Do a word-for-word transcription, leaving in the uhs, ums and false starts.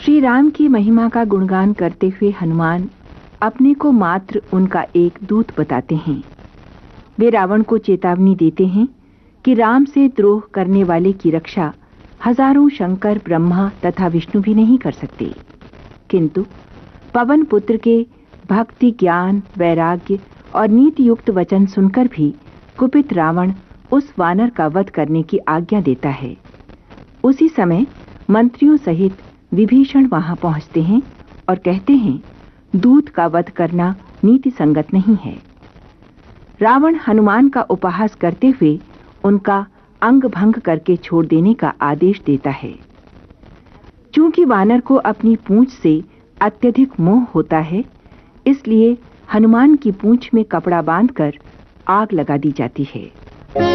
श्री राम की महिमा का गुणगान करते हुए हनुमान अपने को मात्र उनका एक दूत बताते हैं। वे रावण को चेतावनी देते हैं कि राम से द्रोह करने वाले की रक्षा हजारों शंकर, ब्रह्मा तथा विष्णु भी नहीं कर सकते। किंतु पवन पुत्र के भक्ति, ज्ञान, वैराग्य और नीति युक्त वचन सुनकर भी कुपित रावण उस वानर का वध करने की आज्ञा देता है। उसी समय मंत्रियों सहित विभीषण वहां पहुंचते हैं और कहते हैं, दूत का वध करना नीति संगत नहीं है। रावण हनुमान का उपहास करते हुए उनका अंग भंग करके छोड़ देने का आदेश देता है। चूंकि वानर को अपनी पूंछ से अत्यधिक मोह होता है, इसलिए हनुमान की पूंछ में कपड़ा बांधकर आग लगा दी जाती है।